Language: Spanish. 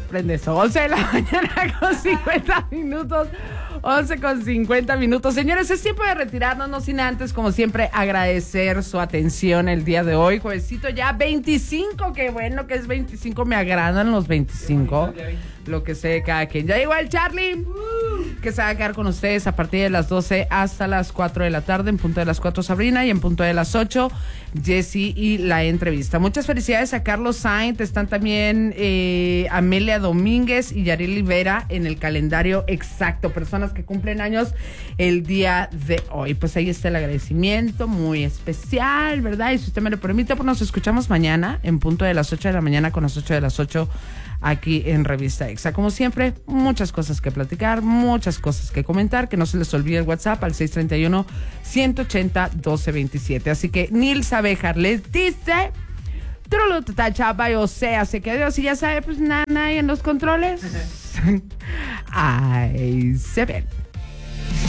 prende eso. 11 de la mañana con 50 minutos. 11 con 50 minutos. Señores, es tiempo de retirarnos, no sin antes, como siempre, agradecer su atención el día de hoy. Juevesito ya 25, qué bueno que es 25, me agradan los 25. Lo que sé de cada quien. Ya llegó el Charlie, que se va a quedar con ustedes a partir de las 12 hasta las 4 de la tarde. En punto de las 4, Sabrina, y en punto de las 8, Jessy y la entrevista. Muchas felicidades a Carlos Sainz. Están también Amelia Domínguez y Yareli Vera en el calendario exacto. Personas que cumplen años el día de hoy. Pues ahí está el agradecimiento muy especial, ¿verdad? Y si usted me lo permite, pues nos escuchamos mañana en punto de las 8 de la mañana con las 8 de las 8 aquí en Revista Exa. Como siempre, muchas cosas que platicar, muchas cosas que comentar, que no se les olvide el WhatsApp al 631-180-1227. Así que Nilsa Béjar les dice, o sea, se quedó, si ya sabe, pues nada en los controles. Ahí se ven.